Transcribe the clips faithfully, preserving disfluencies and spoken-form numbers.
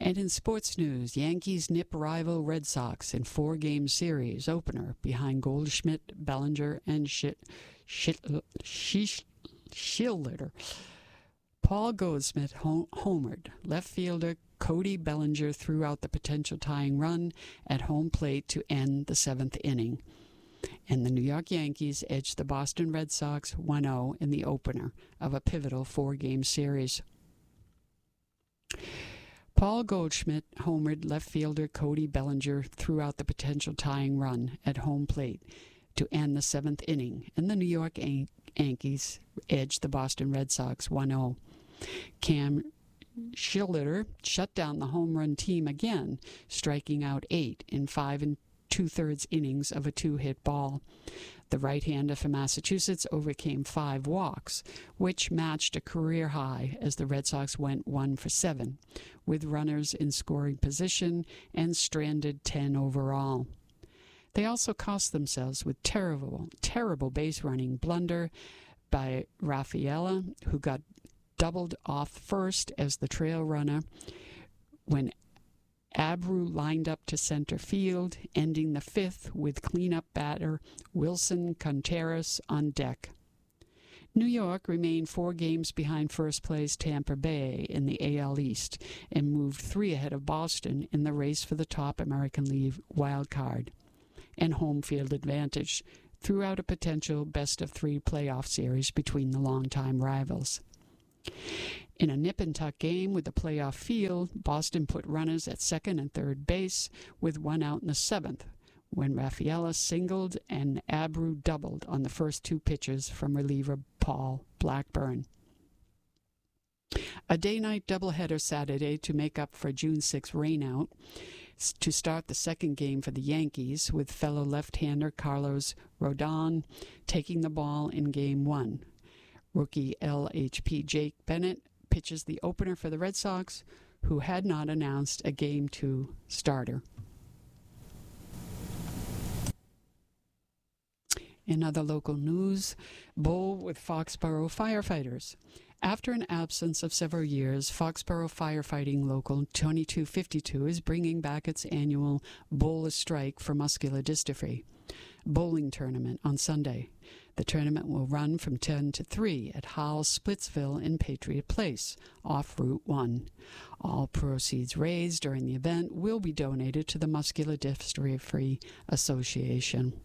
And in sports news, Yankees nip rival Red Sox in four-game series opener behind Goldschmidt, Bellinger, and Shit, Shit, Shit, Schilder. Paul Goldschmidt hom- homered. Left fielder Cody Bellinger threw out the potential tying run at home plate to end the seventh inning. And the New York Yankees edged the Boston Red Sox one oh in the opener of a pivotal four-game series. Paul Goldschmidt homered. Left fielder Cody Bellinger threw out the potential tying run at home plate to end the seventh inning, and the New York Yan- Yankees edged the Boston Red Sox one oh. Cam Schilder shut down the home run team again, striking out eight in five and two-thirds innings of a two-hit ball. The right-hander from Massachusetts overcame five walks, which matched a career high as the Red Sox went one for seven, with runners in scoring position and stranded ten overall. They also cost themselves with terrible, terrible base-running blunder by Rafaela, who got doubled off first as the trail runner when Abreu lined up to center field, ending the fifth with cleanup batter Wilson Contreras on deck. New York remained four games behind first-place Tampa Bay in the A L East and moved three ahead of Boston in the race for the top American League wild card and home field advantage throughout a potential best-of-three playoff series between the longtime rivals. In a nip-and-tuck game with the playoff field, Boston put runners at second and third base with one out in the seventh, when Rafaela singled and Abreu doubled on the first two pitches from reliever Paul Blackburn. A day-night doubleheader Saturday to make up for June sixth rainout to start the second game for the Yankees, with fellow left-hander Carlos Rodon taking the ball in Game one. Rookie L H P Jake Bennett pitches the opener for the Red Sox, who had not announced a Game two starter. In other local news, Bull with Foxborough firefighters. After an absence of several years, Foxborough Firefighting Local twenty-two fifty-two is bringing back its annual Bull Strike for Muscular Dystrophy bowling tournament on Sunday. The tournament will run from ten to three at Howell Splitsville in Patriot Place, off Route one. All proceeds raised during the event will be donated to the Muscular Dystrophy Association.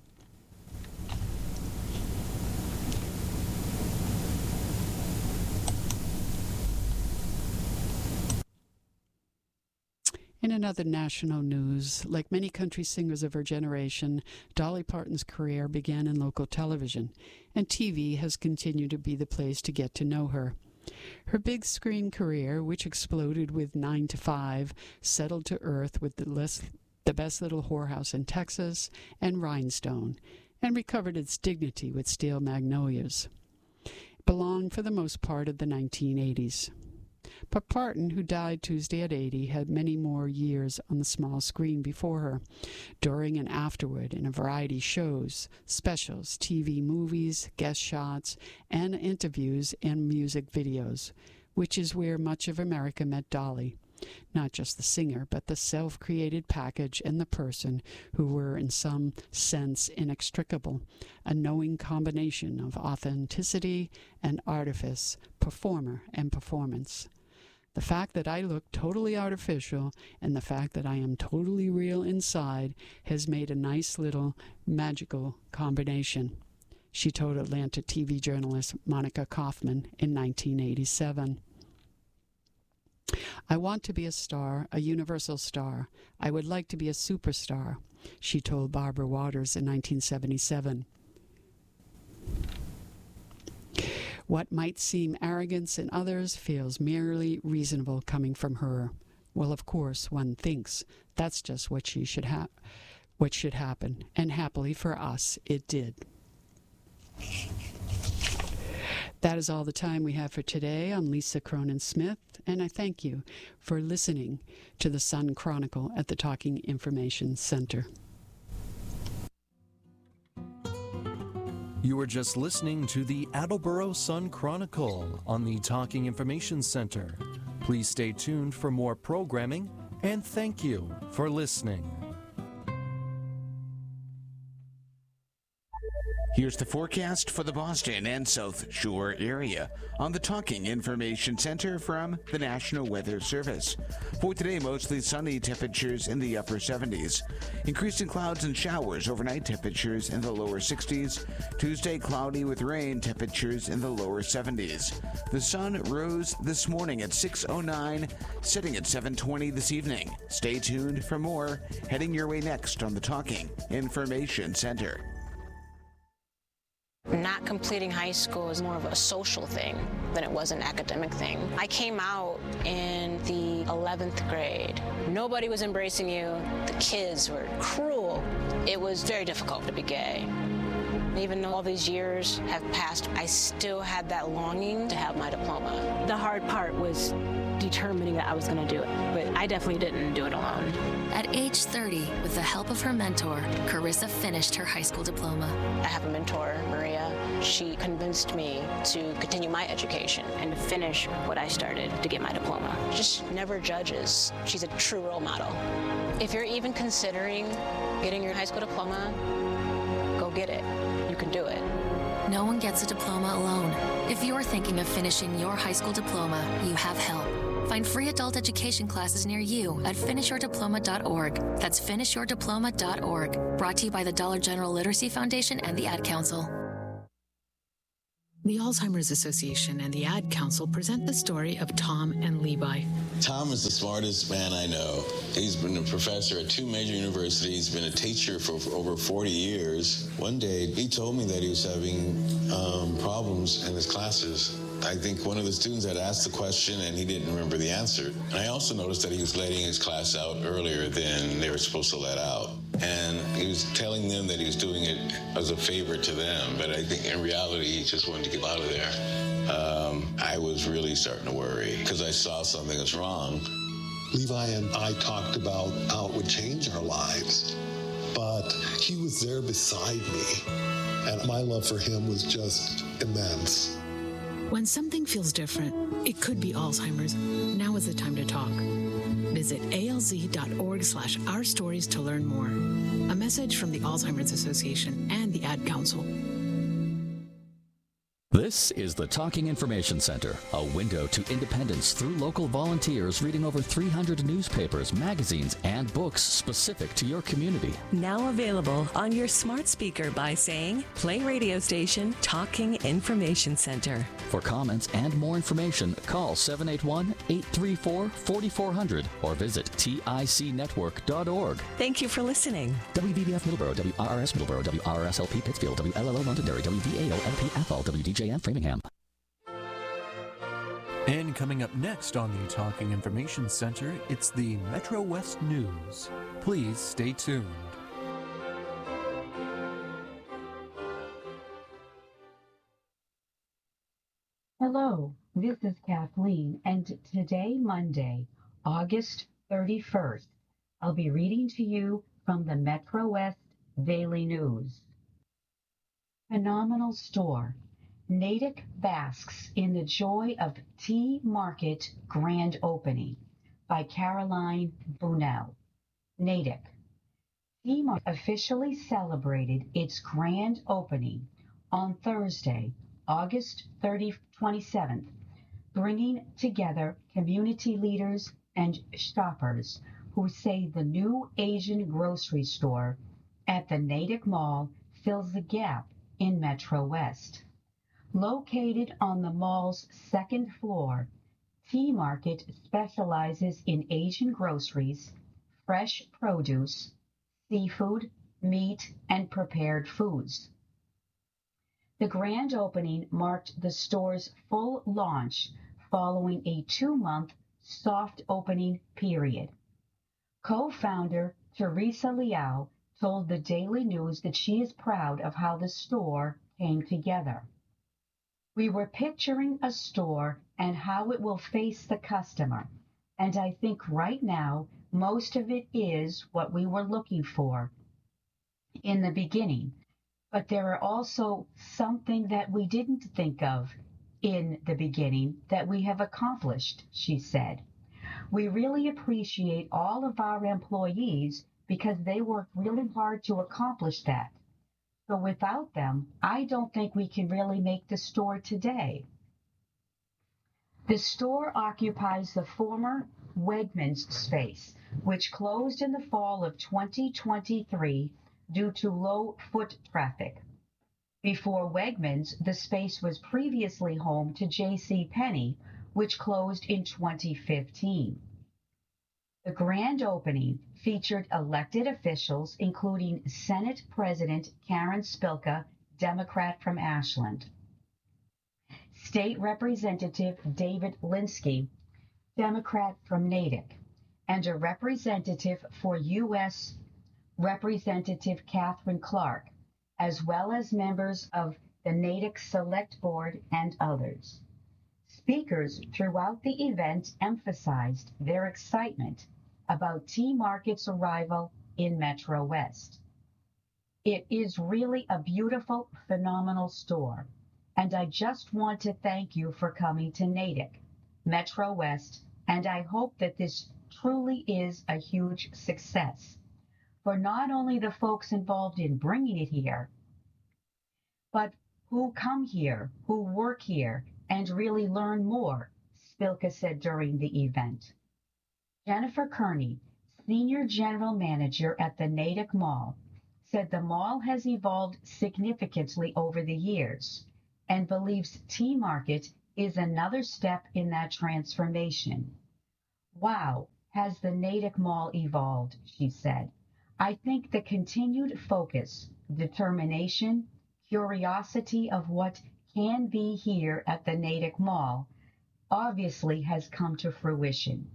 In another national news, like many country singers of her generation, Dolly Parton's career began in local television, and T V has continued to be the place to get to know her. Her big screen career, which exploded with nine to five, settled to earth with the, less, the Best Little Whorehouse in Texas and Rhinestone, and recovered its dignity with Steel Magnolias. It belonged for the most part of the nineteen eighties. But Parton, who died Tuesday at eighty, had many more years on the small screen before her, during and afterward in a variety of shows, specials, T V movies, guest shots, and interviews and music videos, which is where much of America met Dolly. Not just the singer, but the self-created package and the person who were in some sense inextricable, a knowing combination of authenticity and artifice, performer and performance. The fact that I look totally artificial and the fact that I am totally real inside has made a nice little magical combination, she told Atlanta T V journalist Monica Kaufman in nineteen eighty-seven. I want to be a star, a universal star. I would like to be a superstar, she told Barbara Waters in nineteen seventy-seven. What might seem arrogance in others feels merely reasonable coming from her. Well, of course, one thinks that's just what she should ha- what should happen, and happily for us, it did. That is all the time we have for today. I'm Lisa Cronin Smith, and I thank you for listening to the Sun Chronicle at the Talking Information Center. You were just listening to the Attleboro Sun Chronicle on the Talking Information Center. Please stay tuned for more programming, and thank you for listening. Here's the forecast for the Boston and South Shore area on the Talking Information Center from the National Weather Service. For today, mostly sunny, temperatures in the upper seventies. Increasing clouds and showers, overnight temperatures in the lower sixties. Tuesday, cloudy with rain, temperatures in the lower seventies. The sun rose this morning at six oh nine, setting at seven twenty this evening. Stay tuned for more, heading your way next on the Talking Information Center. Not completing high school is more of a social thing than it was an academic thing. I came out in the eleventh grade. Nobody was embracing you. The kids were cruel. It was very difficult to be gay. Even though all these years have passed, I still had that longing to have my diploma. The hard part was determining that I was going to do it, but I definitely didn't do it alone. At age thirty, with the help of her mentor, Carissa finished her high school diploma. I have a mentor, Maria. She convinced me to continue my education and to finish what I started to get my diploma. Just never judges. She's a true role model. If you're even considering getting your high school diploma, go get it. You can do it. No one gets a diploma alone. If you're thinking of finishing your high school diploma, you have help. Find free adult education classes near you at finish your diploma dot org. That's finish your diploma dot org. Brought to you by the Dollar General Literacy Foundation and the Ad Council. The Alzheimer's Association and the Ad Council present the story of Tom and Levi. Tom is the smartest man I know. He's been a professor at two major universities, been a teacher for, for over forty years. One day, he told me that he was having um, problems in his classes. I think one of the students had asked the question and he didn't remember the answer. And I also noticed that he was letting his class out earlier than they were supposed to let out. And he was telling them that he was doing it as a favor to them, but I think in reality, he just wanted to get out of there. Um, I was really starting to worry because I saw something was wrong. Levi and I talked about how it would change our lives, but he was there beside me, and my love for him was just immense. When something feels different, it could be Alzheimer's. Now is the time to talk. Visit A L Z dot org slash our stories to learn more. A message from the Alzheimer's Association and the Ad Council. This is the Talking Information Center, a window to independence through local volunteers reading over three hundred newspapers, magazines, and books specific to your community. Now available on your smart speaker by saying, play radio station Talking Information Center. For comments and more information, call seven eight one, eight three four, four four zero zero or visit tic network dot org. Thank you for listening. W V B F Middleborough, W R R S Middleborough, W R R S L P Pittsfield, W L L O Londonderry, W V A O L P Athol, W D J M Framingham. And coming up next on the Talking Information Center, it's the Metro West News. Please stay tuned. Hello, this is Kathleen, and today, Monday, August thirty-first, I'll be reading to you from the Metro West Daily News. Phenomenal store. Natick basks in the joy of Tea Market grand opening by Caroline Bunnell. Natick. Tea Market officially celebrated its grand opening on Thursday, August thirtieth, twenty-seventh, bringing together community leaders and shoppers who say the new Asian grocery store at the Natick Mall fills the gap in Metro West. Located on the mall's second floor, Tea Market specializes in Asian groceries, fresh produce, seafood, meat, and prepared foods. The grand opening marked the store's full launch following a two-month soft opening period. Co-founder Teresa Liao told the Daily News that she is proud of how the store came together. We were picturing a store and how it will face the customer, and I think right now most of it is what we were looking for in the beginning, but there are also something that we didn't think of in the beginning that we have accomplished, she said. We really appreciate all of our employees because they work really hard to accomplish that. So without them, I don't think we can really make the store today. The store occupies the former Wegmans space, which closed in the fall of twenty twenty-three due to low foot traffic. Before Wegmans, the space was previously home to J C Penney, which closed in twenty fifteen. The grand opening featured elected officials, including Senate President Karen Spilka, Democrat from Ashland, State Representative David Linsky, Democrat from Natick, and a representative for U S Representative Catherine Clark, as well as members of the Natick Select Board and others. Speakers throughout the event emphasized their excitement about T Market's arrival in Metro West. It is really a beautiful, phenomenal store, and I just want to thank you for coming to Natick, Metro West, and I hope that this truly is a huge success for not only the folks involved in bringing it here, but who come here, who work here, and really learn more, Spilka said during the event. Jennifer Kearney, Senior General Manager at the Natick Mall, said the mall has evolved significantly over the years and believes T Market is another step in that transformation. Wow, has the Natick Mall evolved, she said. I think the continued focus, determination, curiosity of what can be here at the Natick Mall obviously has come to fruition.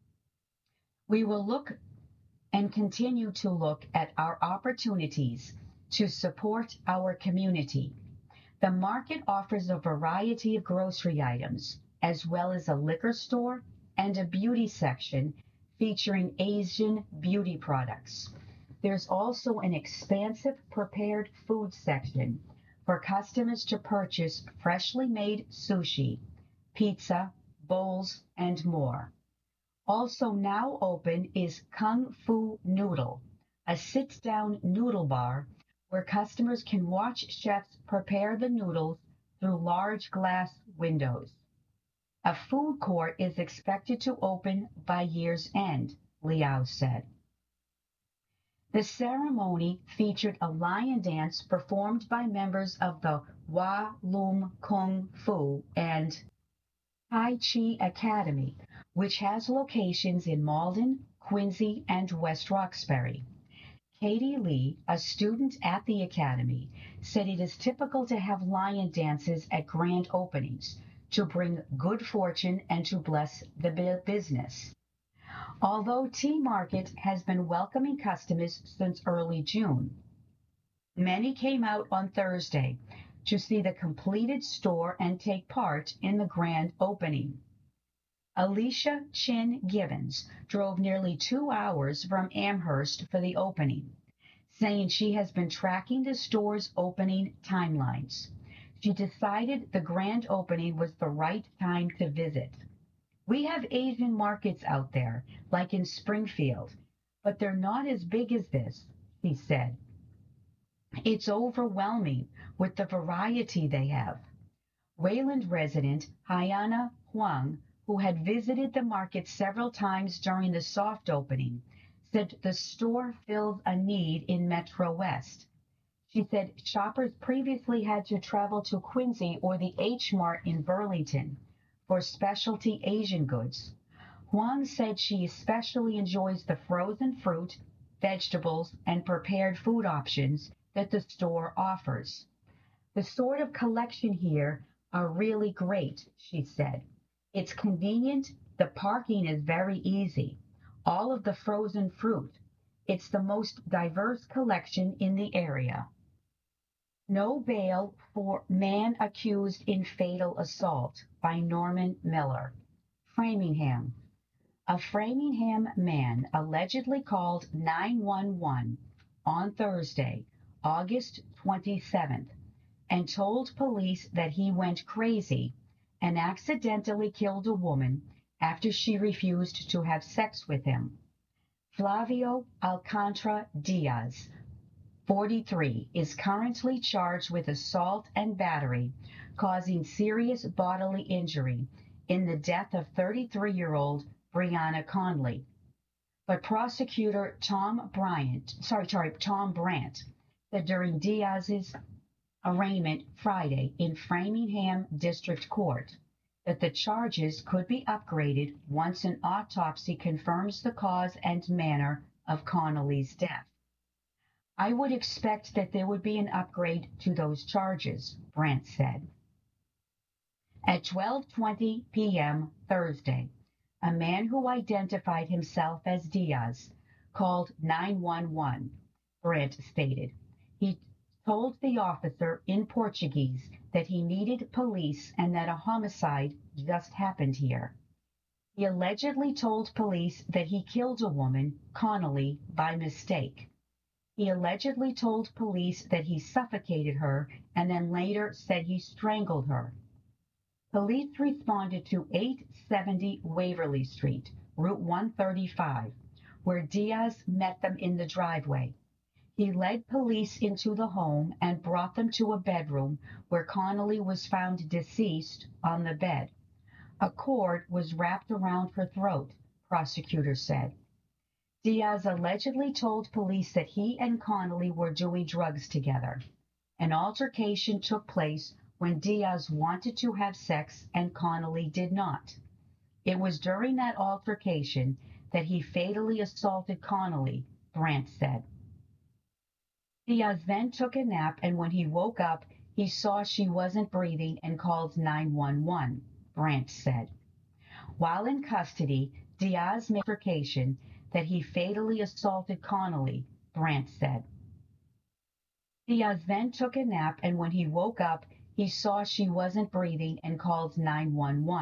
We will look and continue to look at our opportunities to support our community. The market offers a variety of grocery items, as well as a liquor store and a beauty section featuring Asian beauty products. There's also an expansive prepared food section for customers to purchase freshly made sushi, pizza, bowls, and more. Also now open is Kung Fu Noodle, a sit-down noodle bar where customers can watch chefs prepare the noodles through large glass windows. A food court is expected to open by year's end, Liao said. The ceremony featured a lion dance performed by members of the Wa Lum Kung Fu and Tai Chi Academy, which has locations in Malden, Quincy, and West Roxbury. Katie Lee, a student at the academy, said it is typical to have lion dances at grand openings to bring good fortune and to bless the business. Although T Market has been welcoming customers since early June, many came out on Thursday to see the completed store and take part in the grand opening. Alicia Chin Gibbons drove nearly two hours from Amherst for the opening, saying she has been tracking the store's opening timelines. She decided the grand opening was the right time to visit. We have Asian markets out there, like in Springfield, but they're not as big as this, she said. It's overwhelming with the variety they have. Wayland resident Hyana Huang, who had visited the market several times during the soft opening, said the store fills a need in Metro West. She said shoppers previously had to travel to Quincy or the H Mart in Burlington for specialty Asian goods. Huang said she especially enjoys the frozen fruit, vegetables, and prepared food options that the store offers. The sort of collection here are really great, she said. It's convenient, the parking is very easy, all of the frozen fruit. It's the most diverse collection in the area. No bail for man accused in fatal assault by Norman Miller. Framingham. A Framingham man allegedly called nine one one on Thursday, August twenty-seventh, and told police that he went crazy and accidentally killed a woman after she refused to have sex with him. Flavio Alcantara Diaz, forty-three, is currently charged with assault and battery, causing serious bodily injury in the death of thirty-three-year-old Brianna Conley. But prosecutor Tom Bryant, sorry, sorry, Tom Brandt, said during Diaz's arraignment Friday in Framingham District Court that the charges could be upgraded once an autopsy confirms the cause and manner of Connolly's death. I would expect that there would be an upgrade to those charges, Brandt said. At twelve twenty p.m. Thursday, a man who identified himself as Diaz called nine one one, Brandt stated. He told the officer in Portuguese that he needed police and that a homicide just happened here. He allegedly told police that he killed a woman, Connolly, by mistake. He allegedly told police that he suffocated her and then later said he strangled her. Police responded to eight seventy Waverly Street, Route one thirty-five, where Diaz met them in the driveway. He led police into the home and brought them to a bedroom where Connolly was found deceased on the bed. A cord was wrapped around her throat, prosecutors said. Diaz allegedly told police that he and Connolly were doing drugs together. An altercation took place when Diaz wanted to have sex and Connolly did not. It was during that altercation that he fatally assaulted Connolly, Brandt said. Diaz then took a nap, and when he woke up, he saw she wasn't breathing and called nine one one, Brandt said. While in custody, Diaz made altercation that he fatally assaulted Connolly, Brandt said. Diaz then took a nap, and when he woke up, he saw she wasn't breathing and called nine one one.